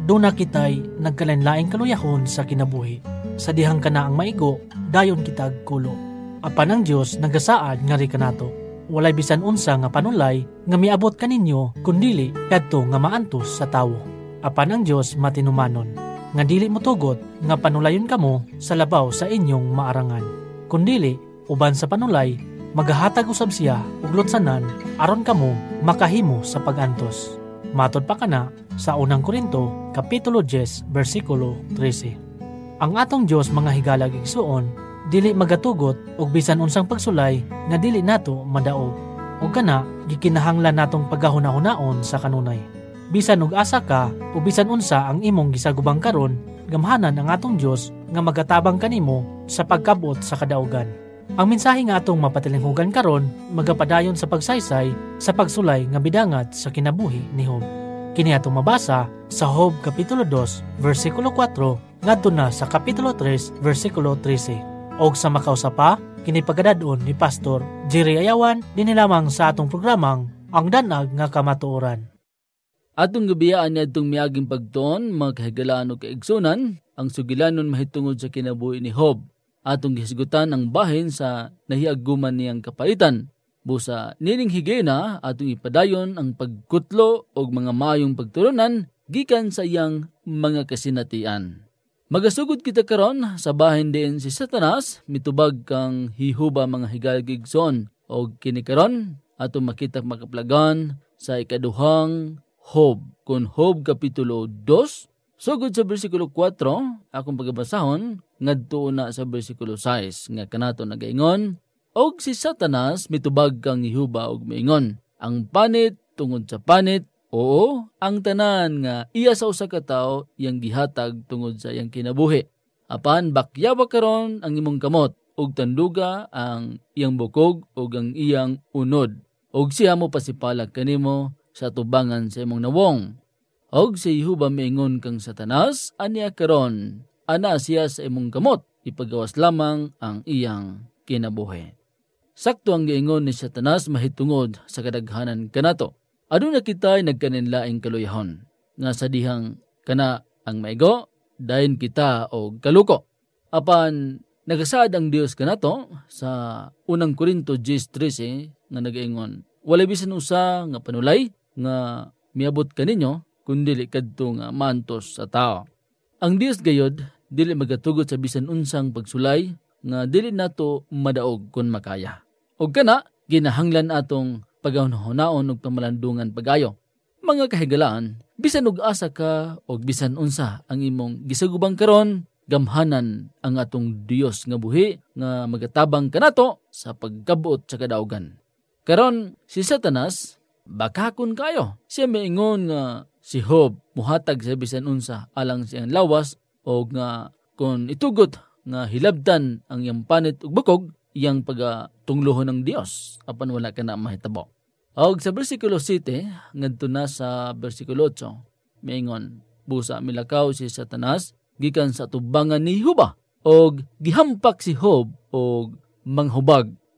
Aduna kitay nagkalanlaing kaluyahon sa kinabuhi. Sa dihang kana ang maigo, dayon kitag kulo. Apan ang Dios nagasaad nga ri kanato. Walay bisan unsa nga panulay nga miabot kaninyo kundili kadto nga maantos sa tawo. Apan ang Dios matinumanon nga dili motugot nga panulayon kamo sa labaw sa inyong maarangan. Kundili uban sa panulay magahatag usab siya og lutsanan aron kamo makahimo sa pagantos. Matod pa kana sa unang Korinto kapitulo 10 bersikulo 13. Ang atong Dios mga higalag igsuon dili magatugot og bisan unsang pagsulay nga dili nato madaog. O kana gikinahanglan natong paghahuna-hunaon sa kanunay. Bisan og asa ka o bisan unsa ang imong gisagubang karon, gamhanan ang atong Dios nga magatabang kanimo sa pagkabot sa kadaugan. Ang mensahe nga atong mapatilinghugan karon magapadayon sa pagsaysay sa pagsulay nga bidangat sa kinabuhi ni Job. Kini atong mabasa sa Job kapitulo 2 bersikulo 4 ngadto na sa kapitulo 3 bersikulo 13. Og sa makausapa kini pagkadadon ni Pastor Jerry Ayawan dinhi lamang sa atong programang Ang Danag nga Kamatuoran. Atong gabiyaan niya itong miyaging pagtuon, magkahigalaan o kaigsunan, ang sugilanon mahitungod sa kinabuhi ni Job. Atong gihisgutan ang bahin sa nahiaguman niyang kapaitan. Busa nining higena atong ipadayon ang pagkutlo o mga mayong pagturunan gikan sa iyang mga kasinatian. Magasugod kita karon sa bahin din si Satanas, mitubag kang hihuba mga higalgigson o kinikaron atong makita makaplagan sa ikaduhang Job. Kung Job kapitulo 2, sugod sa bersikulo 4, akong pagbasahon, ngadto na sa bersikulo 6, nga kanato nagaingon, og si Satanas mitubag kang hihuba og maingon, ang panit tungod sa panit, oo, ang tanan nga iya sa usa ka tawo iyang gihatag tungod sa iyang kinabuhi. Apan bakyawa karon ang imong kamot, og tanduga ang iyang bukog og ang iyang unod, og siya mo pasipalag kanimo sa tubangan sa imong nawong. Og si Jehovah maingon kang Satanas, aniya karon, ana siya sa imong kamot, ipagawas lamang ang iyang kinabuhi. Sakto ang giingon ni Satanas mahitungod sa kadaghanan kanato. Aduna kitay nagkaninlaing kaluyahon, nga sa dihang kana ang maigo, dayon kita og kaluko. Apan nagasaad ang Dios kanato sa unang Korinto 10:13 nga nagaingon, walay bisan usa nga panulay nga miabot kaninyo kundi kadto nga mantos sa tao. Ang Dios gayod dili magatugot sa bisan unsang pagsulay nga dili nato madaog kun makaya. Og kana ginahanglan atong paghahuna-hunaon og pamalandungan pagayo. Mga kahigalaan, bisan og asa ka og bisan unsa ang imong gisagubang karon, gamhanan ang atong Dios nga buhi nga magatabang kanato sa pagkabuot sa kadaugan. Karon si Satanas bakakon kayo. Siya maingon nga si Job muhatag sa bisan unsa alang siyang lawas o nga kung itugot nga hilabdan ang iyang panit ug bukog iyang pagatunglohon ng Dios apan wala ka na mahitabo. Og sa bersikulo 7 ngadto na sa bersikulo 8 maingon, busa milakaw si Satanas gikan sa tubangan ni Jehovah og gihampak si Job og manghubag